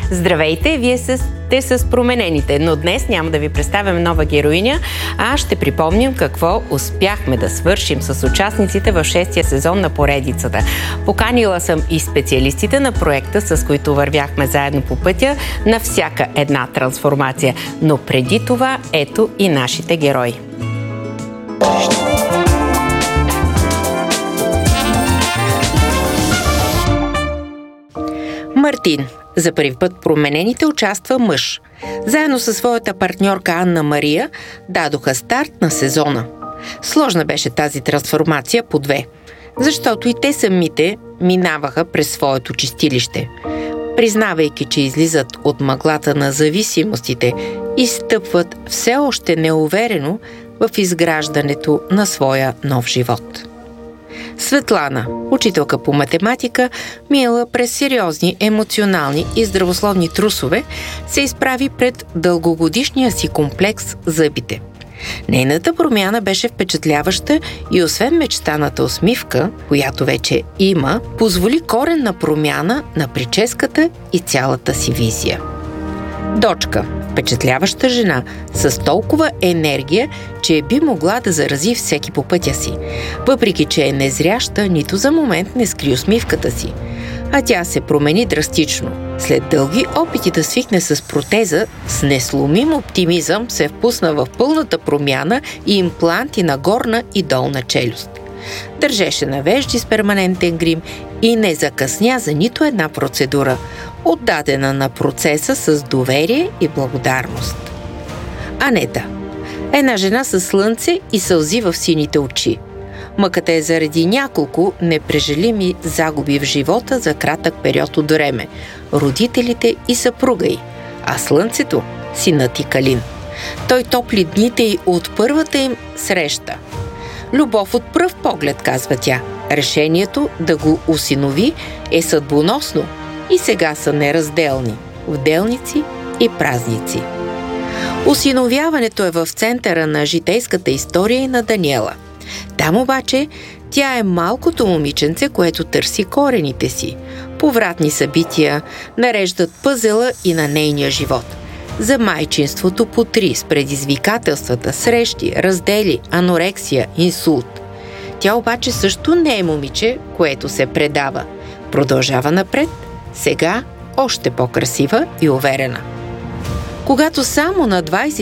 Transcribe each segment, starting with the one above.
Здравейте, вие сте с Променените, но днес няма да ви представяме нова героиня, а ще припомним какво успяхме да свършим с участниците в 6-я сезон на поредицата. Поканила съм и специалистите на проекта, с които вървяхме заедно по пътя на всяка една трансформация. Но преди това, ето и нашите герои. Мартин. За първи път Променените участва мъж. Заедно със своята партньорка Анна Мария дадоха старт на сезона. Сложна беше тази трансформация по две, защото и те самите минаваха през своето чистилище. Признавайки, че излизат от мъглата на зависимостите и стъпват все още неуверено в изграждането на своя нов живот. Светлана, учителка по математика, мила през сериозни, емоционални и здравословни трусове, се изправи пред дългогодишния си комплекс зъбите. Нейната промяна беше впечатляваща и освен мечтаната усмивка, която вече има, позволи коренна промяна на прическата и цялата си визия. Дочка, впечатляваща жена, с толкова енергия, че би могла да зарази всеки по пътя си. Въпреки че е незряща, нито за момент не скри усмивката си. А тя се промени драстично. След дълги опити да свикне с протеза, с несломим оптимизъм се впусна в пълната промяна и импланти на горна и долна челюст. Държеше на вежди с перманентен грим и не закъсня за нито една процедура, отдадена на процеса с доверие и благодарност. Анета. Една жена със слънце и сълзи в сините очи. Мъката е заради няколко непрежалими загуби в живота за кратък период от време – родителите и съпруга й, а слънцето – синът и Калин. Той топли дните й от първата им среща. Любов от пръв поглед, казва тя. Решението да го усинови е съдбоносно и сега са неразделни – вделници и празници. Усиновяването е в центъра на житейската история и на Даниела. Там обаче тя е малкото момиченце, което търси корените си. Повратни събития нареждат пъзела и на нейния живот. За майчинството по 3 с предизвикателствата, срещи, раздели, анорексия, инсулт. Тя обаче също не е момиче, което се предава. Продължава напред, сега още по-красива и уверена. Когато само на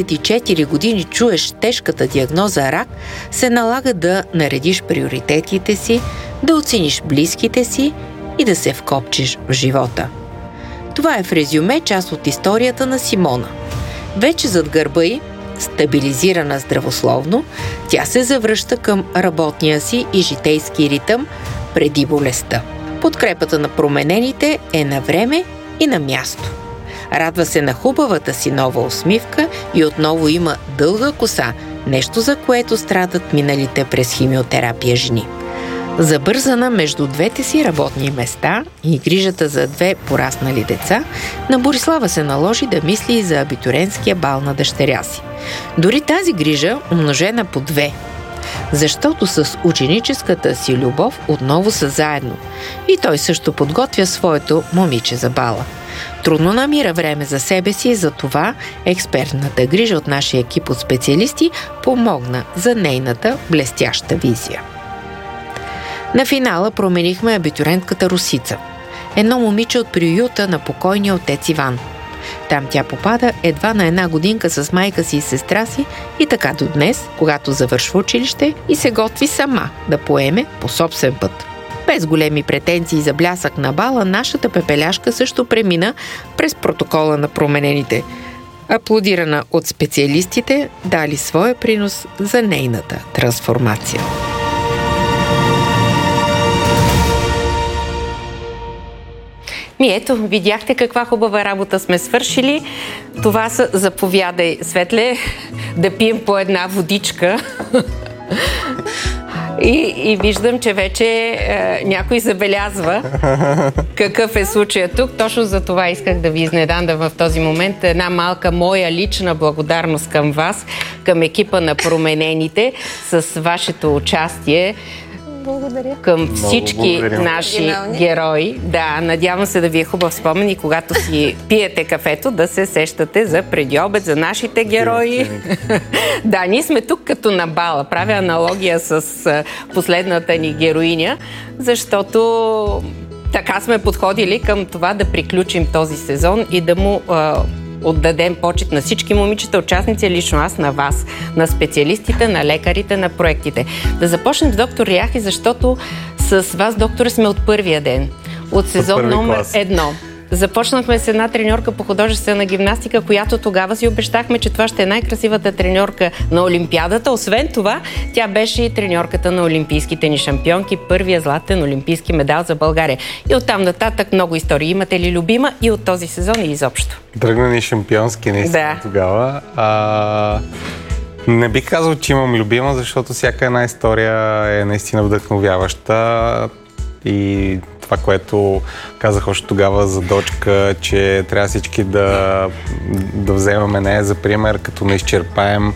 24 години чуеш тежката диагноза рак, се налага да наредиш приоритетите си, да оцениш близките си и да се вкопчиш в живота. Това е в резюме част от историята на Симона. Вече зад гърба й, стабилизирана здравословно, тя се завръща към работния си и житейски ритъм преди болестта. Подкрепата на Променените е на време и на място. Радва се на хубавата си нова усмивка и отново има дълга коса, нещо за което страдат миналите през химиотерапия жени. Забързана между двете си работни места и грижата за 2 пораснали деца, на Борислава се наложи да мисли и за абитуренския бал на дъщеря си. Дори тази грижа умножена по 2, защото с ученическата си любов отново са заедно и той също подготвя своето момиче за бала. Трудно намира време за себе си и за това експертната грижа от нашия екип от специалисти помогна за нейната блестяща визия. На финала променихме абитурентката Русица, едно момиче от приюта на покойния отец Иван. Там тя попада едва на 1 годинка с майка си и сестра си и така до днес, когато завършва училище и се готви сама да поеме по собствен път. Без големи претенции за блясък на бала, нашата пепеляшка също премина през протокола на Променените, аплодирана от специалистите, дали своя принос за нейната трансформация. Ето, видяхте каква хубава работа сме свършили. Това са, заповядай, Светле, да пием по една водичка. И виждам, че вече някой забелязва какъв е случая тук. Точно за това исках да ви изненадам в този момент. Една малка моя лична благодарност към вас, към екипа на Променените, с вашето участие. Благодаря. Към всички наши герои. Да, надявам се да ви е хубав спомен и когато си пиете кафето, да се сещате за преди обед, за нашите герои. Да, ние сме тук като на бала. Правя аналогия с последната ни героиня, защото така сме подходили към това да приключим този сезон и да му отдадем почет на всички момичета, участници, лично аз, на вас, на специалистите, на лекарите, на проектите. Да започнем с доктор Ряхи, защото с вас, доктора, сме от първия ден, от сезон номер 1. Започнахме с една треньорка по художествена гимнастика, която тогава си обещахме, че това ще е най-красивата треньорка на Олимпиадата. Освен това, тя беше и треньорката на олимпийските ни шампионки, първия златен олимпийски медал за България. И оттам нататък много истории. Имате ли любима и от този сезон и изобщо? Тръгна ни шампионски наистина тогава. Не бих казал, че имам любима, защото всяка една история е наистина вдъхновяваща. И това, което казах още тогава за Дочка, че трябва всички да вземаме нея за пример, като не изчерпаем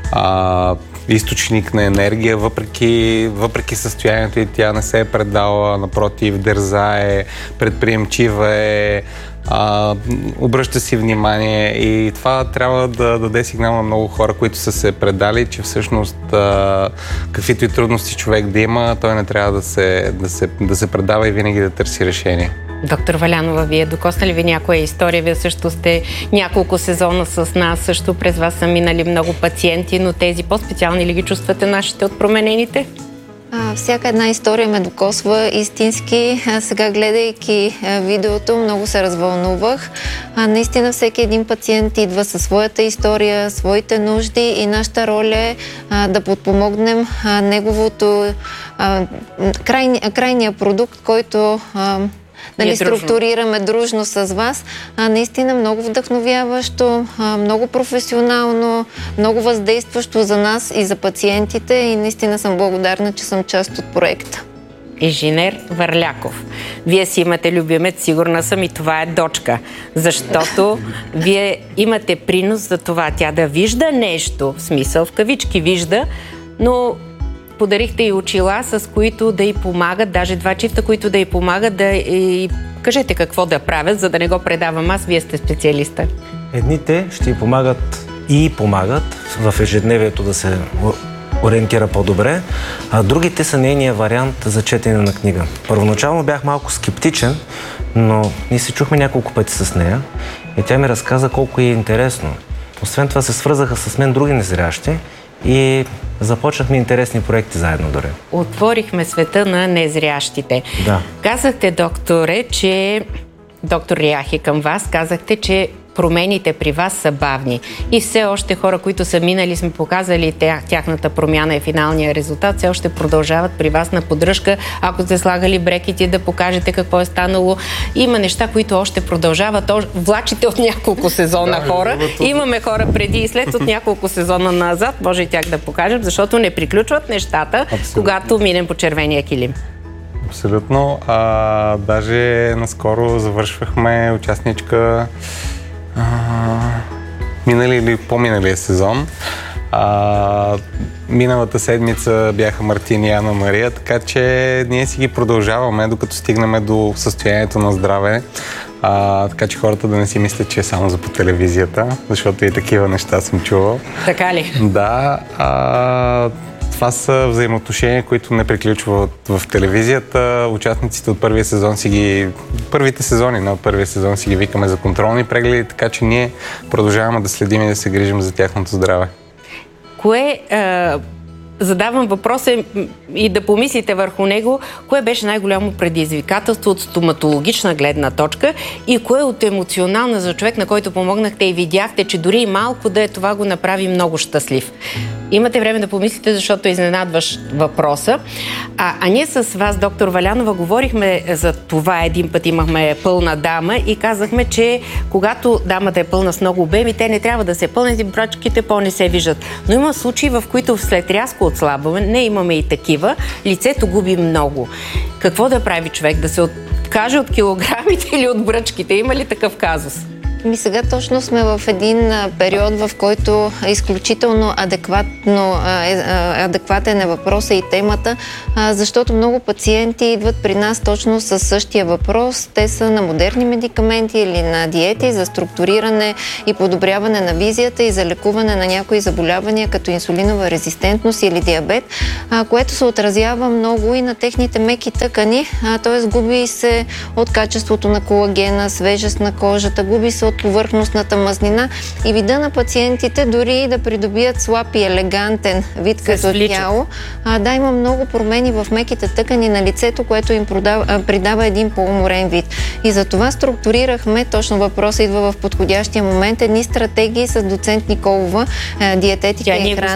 източник на енергия, въпреки състоянието и тя не се е предала, напротив, дързае, предприемчива е, обръща си внимание и това трябва да даде сигнал на много хора, които са се предали, че всъщност каквито и трудности човек да има, той не трябва да се предава и винаги да търси решение. Доктор Валянова, вие докосна ли ви някоя история? Вие също сте няколко сезона с нас, също през вас са минали много пациенти, но тези по-специални ли ги чувствате нашите от променените? Всяка една история ме докосва истински. Сега, гледайки видеото, много се развълнувах. Наистина всеки един пациент идва със своята история, своите нужди и нашата роля е да подпомогнем неговото крайния продукт, който структурираме дружно с вас. Наистина много вдъхновяващо, много професионално, много въздействащо за нас и за пациентите и наистина съм благодарна, че съм част от проекта. Инженер Върляков, вие си имате любимец, сигурна съм, и това е Дочка, защото вие имате принос за това тя да вижда нещо, в смисъл в кавички вижда, но подарихте и очила, с които да й помагат, даже 2 чифта, които да й помагат да и кажете какво да правят, за да не го предавам аз, вие сте специалиста. Едните ще й помагат в ежедневието да се ориентира по-добре, а другите са нейния вариант за четене на книга. Първоначално бях малко скептичен, но ние се чухме няколко пъти с нея и тя ми разказа колко е интересно. Освен това се свързаха с мен други незрящи и започнахме интересни проекти заедно дори. Отворихме света на незрящите. Да. Казахте, докторе, че доктор Ряхи, към вас, казахте, че промените при вас са бавни. И все още хора, които са минали, сме показали тяхната промяна и финалния резултат, все още продължават при вас на поддръжка. Ако сте слагали брекети, да покажете какво е станало. Има неща, които още продължават. Влачите от няколко сезона хора. Имаме хора преди и след от няколко сезона назад. Може и тях да покажем, защото не приключват нещата, когато минем по червения килим. Абсолютно. Даже наскоро завършвахме участничка минали или по-миналия сезон. Миналата седмица бяха Мартин и Ана Мария, така че ние си ги продължаваме, докато стигнем до състоянието на здраве. Така че хората да не си мислят, че е само за по телевизията, защото и такива неща съм чувал. Така ли? Да. Това са взаимоотношения, които не приключват в телевизията. Участниците от първите сезони на първия сезон си ги викаме за контролни прегледи, така че ние продължаваме да следим и да се грижим за тяхното здраве. Задавам въпроса и да помислите върху него, кое беше най-голямо предизвикателство от стоматологична гледна точка и кое от емоционална за човек, на който помогнахте и видяхте, че дори и малко да е, това го направи много щастлив. Имате време да помислите, защото изненадваш въпроса. А ние с вас, доктор Валянова, говорихме за това. Един път имахме пълна дама и казахме, че когато дамата е пълна с много обеми, те не трябва да се пълнят и брачките по-не се виждат. Но има случаи, в които след рязко отслабване, не имаме и такива, лицето губи много. Какво да прави човек? Да се откаже от килограмите или от бръчките? Има ли такъв казус? Сега точно сме в един период, в който изключително адекватен е въпросът и темата, защото много пациенти идват при нас точно с същия въпрос. Те са на модерни медикаменти или на диети за структуриране и подобряване на визията и за лекуване на някои заболявания, като инсулинова резистентност или диабет, което се отразява много и на техните меки тъкани, т.е. губи се от качеството на колагена, свежест на кожата, губи се от повърхностната мазнина и вида на пациентите дори да придобият слаб и елегантен вид като тяло. Има много промени в меките тъкани на лицето, което им придава един по-уморен вид. И за това структурирахме, точно въпросът идва в подходящия момент, едни стратегии с доцент Николова, диететика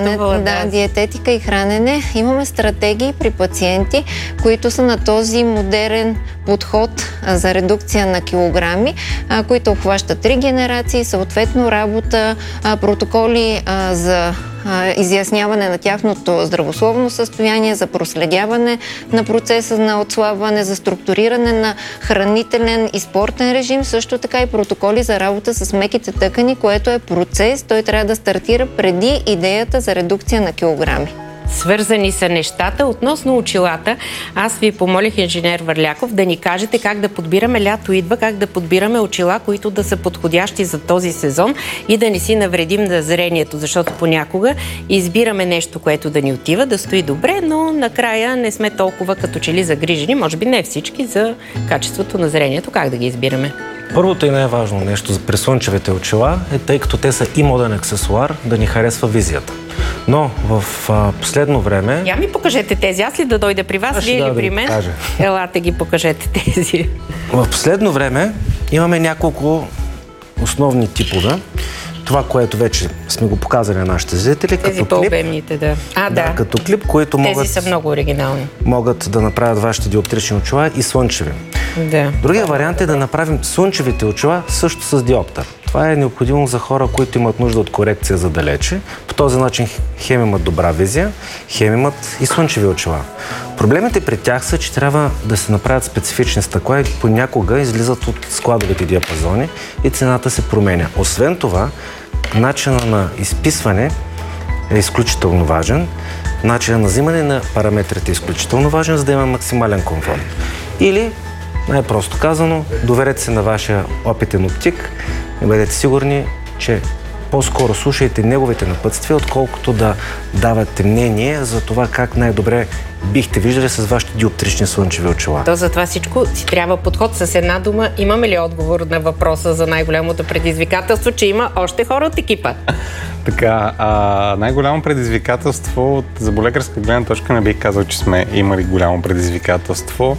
и хранене. Имаме стратегии при пациенти, които са на този модерен подход за редукция на килограми, които обхващат 3 генерации, съответно работа, протоколи за изясняване на тяхното здравословно състояние, за проследяване на процеса на отслабване, за структуриране на хранителен и спортен режим, също така и протоколи за работа с меките тъкани, което е процес. Той трябва да стартира преди идеята за редукция на килограми. Свързани са нещата. Относно очилата, аз ви помолих инженер Върляков да ни кажете как да подбираме, лято идва, как да подбираме очила, които да са подходящи за този сезон и да не си навредим на зрението, защото понякога избираме нещо, което да ни отива, да стои добре, но накрая не сме толкова като че ли загрижени, може би не всички, за качеството на зрението. Как да ги избираме? Първото и най-важно нещо за прислънчевите очила е, тъй като те са и моден аксесуар, да ни харесва визията. Но в последно време... Я ми покажете тези. Аз ли да дойда при вас, вие или при мен? Елате ги покажете тези. В последно време имаме няколко основни типове. Това, което вече сме го показали на нашите зрители, тези като по-обемните, клип. Като клип, които тези са много оригинални. Могат да направят вашите диоптрични очила и слънчеви. Да. Другия вариант е да направим слънчевите очила също с диоптър. Това е необходимо за хора, които имат нужда от корекция за далече. По този начин хем имат добра визия, хем имат и слънчеви очила. Проблемите при тях са, че трябва да се направят специфични стъкла и понякога излизат от складовите диапазони и цената се променя. Освен това, начинът на изписване е изключително важен. Начинът на взимане на параметрите е изключително важен, за да има максимален комфорт. Или, най-просто казано, доверете се на вашия опитен оптик и бъдете сигурни, че по-скоро слушайте неговите напътствия, отколкото да давате мнение за това как най-добре бихте виждали с вашите диоптрични слънчеви очила. То за това всичко си трябва подход с една дума. Имаме ли отговор на въпроса за най-голямото предизвикателство, че има още хора от екипа? Така, най-голямо предизвикателство от заболекарска гледна точка не бих казал, че сме имали голямо предизвикателство.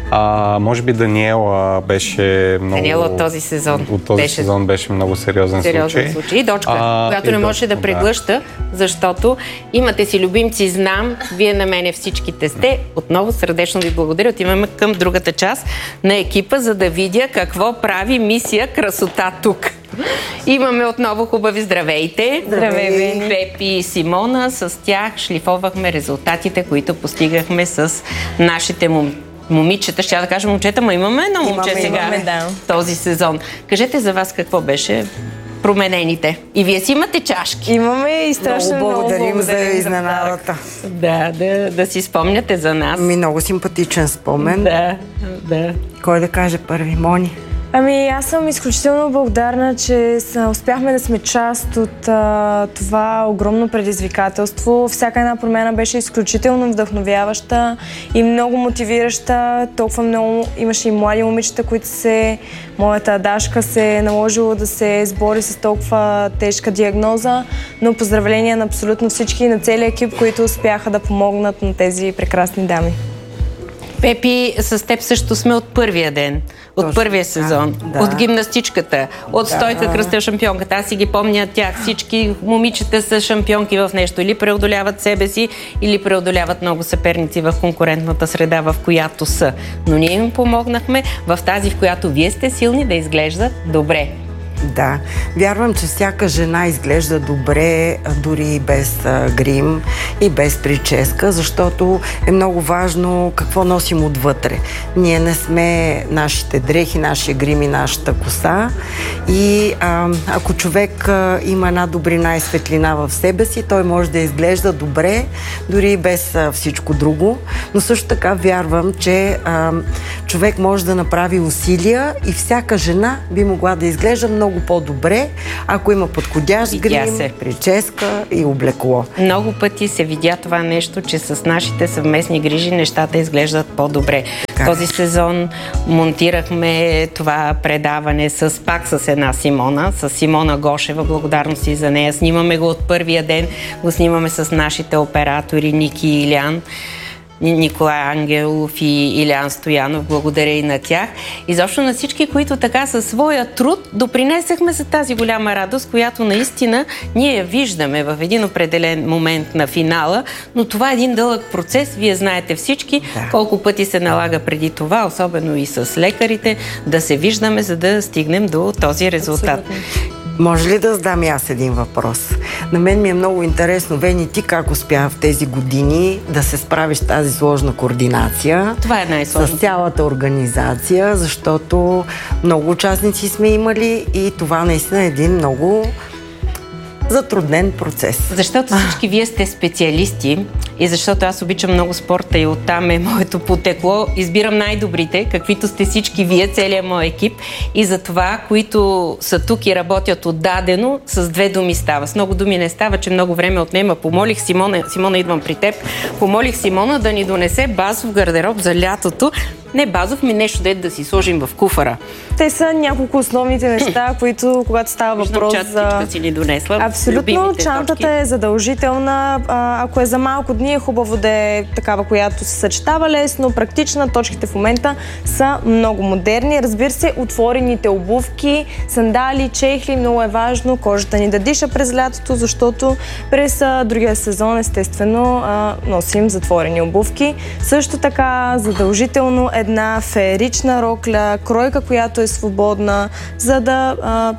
Може би Даниела беше много... Даниела от този сезон. От този сезон беше много сериозен случай. И дочка, която не можеше да преглъща, защото имате си любимци, знам, вие на мене всичките сте. Отново сърдечно ви благодаря. Отиваме към другата част на екипа, за да видя какво прави мисия красота тук. Имаме отново хубави здравейте. Здравей, Пепи и Симона. С тях шлифовахме резултатите, които постигахме с нашите момичета. Ще да кажа момчета, но имаме едно момче сега този сезон. Кажете за вас какво беше променените. И вие си имате чашки. Имаме и страшно много благодарим за изненадата. Да си спомняте за нас. Много симпатичен спомен. Да. Кой да каже първи? Мони? Аз съм изключително благодарна, че успяхме да сме част от това огромно предизвикателство. Всяка една промяна беше изключително вдъхновяваща и много мотивираща. Толкова много имаше и млади момичета, които моята Дашка се е наложила да се сбори с толкова тежка диагноза, но поздравления на абсолютно всички и на целия екип, които успяха да помогнат на тези прекрасни дами. Пепи, с теб също сме от първия ден, от първия сезон, от гимнастичката, от Стойка Кръстел шампионката. Аз си ги помня тях. Всички момичета са шампионки в нещо. Или преодоляват себе си, или преодоляват много съперници в конкурентната среда, в която са. Но ние им помогнахме в тази, в която вие сте силни, да изглеждат добре. Да. Вярвам, че всяка жена изглежда добре, дори и без грим и без прическа, защото е много важно какво носим отвътре. Ние не сме нашите дрехи, нашия грим и нашата коса. И ако човек има една добрина и светлина в себе си, той може да изглежда добре, дори и без всичко друго. Но също така вярвам, че човек може да направи усилия и всяка жена би могла да изглежда много по-добре, ако има подходящ грим, прическа и облекло. Много пъти се видя това нещо, че с нашите съвместни грижи нещата изглеждат по-добре. Този сезон монтирахме това предаване пак с една Симона, с Симона Гошева, благодарности за нея. Снимаме го от първия ден, го снимаме с нашите оператори Ники и Илян. Николай Ангелов и Илян Стоянов, благодаря и на тях. Изобщо на всички, които така със своя труд допринесахме за тази голяма радост, която наистина ние я виждаме в един определен момент на финала, но това е един дълъг процес. Вие знаете всички колко пъти се налага преди това, особено и с лекарите, да се виждаме, за да стигнем до този резултат. Абсолютно. Може ли да задам и аз един въпрос? На мен ми е много интересно, Вени, ти как успя в тези години да се справиш с тази сложна координация? Това е най-сложно. С цялата организация, защото много участници сме имали и това наистина е един много затруднен процес. Защото всички вие сте специалисти и защото аз обичам много спорта и оттам е моето потекло. Избирам най-добрите, каквито сте всички вие, целият мой екип. И за това, които са тук и работят отдадено, с 2 думи става. С много думи не става, че много време отнема. Помолих Симона, идвам при теб, помолих Симона да ни донесе базов гардероб за лятото. Не базов, нещо да си сложим в куфара. Те са няколко основните неща, които, когато става въпрос за... си ни донесла. Абсолютно, чантата е задължителна. Ако е за малко дни, е хубаво да е такава, която се съчетава лесно, практична. Точките в момента са много модерни. Разбира се, отворените обувки, сандали, чехли, много е важно кожата ни да диша през лятото, защото през другия сезон, естествено, носим затворени обувки. Също така, задължително една феерична рокля, кройка, която е свободна, за да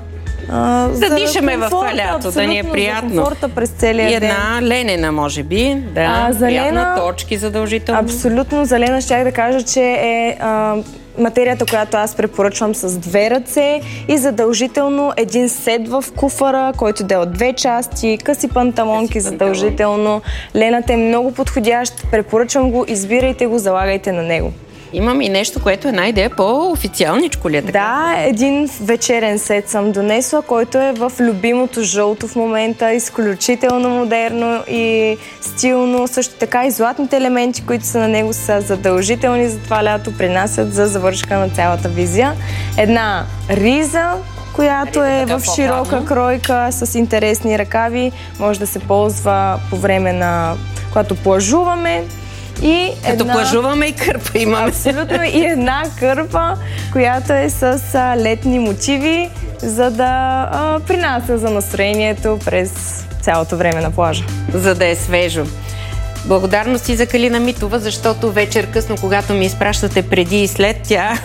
дишаме в това лято, да ни е приятно. За комфорта през целия ден. И една ленена, може би. Да, приятна, точки задължително. Абсолютно. За лена щях да кажа, че е материята, която аз препоръчвам с 2 ръце и задължително един сет в куфара, който да е от 2 части, къси панталонки задължително. Лената е много подходящ, препоръчвам го, избирайте го, залагайте на него. Имам и нещо, което е една идея по-официалничко ли е така? Да, един вечерен сет съм донесла, който е в любимото жълто в момента, изключително модерно и стилно. Също така и златните елементи, които са на него, са задължителни за това лято, принасят за завършка на цялата визия. Една риза, която е в широка кройка с интересни ръкави, може да се ползва по време на когато плажуваме. И като плажуваме и кърпа имаме. Абсолютно, и една кърпа, която е с летни мотиви, за да принася за настроението през цялото време на плажа. За да е свежо. Благодарности за Калина Митова, защото вечер късно, когато ми изпращате преди и след,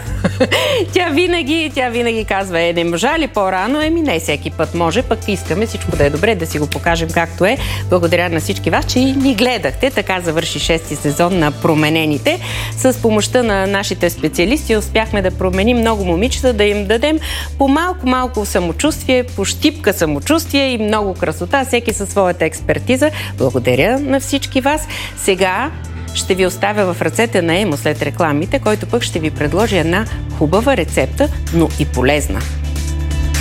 тя винаги казва, не можа ли по-рано? Не всеки път може, пък искаме всичко да е добре, да си го покажем както е. Благодаря на всички вас, че ни гледахте. Така завърши 6-ти сезон на Променените. С помощта на нашите специалисти успяхме да променим много момичета, да им дадем по малко самочувствие, по щипка самочувствие и много красота, всеки със своята експертиза. Благодаря на всички вас. Сега ще ви оставя в ръцете на Емо след рекламите, който пък ще ви предложи една хубава рецепта, но и полезна.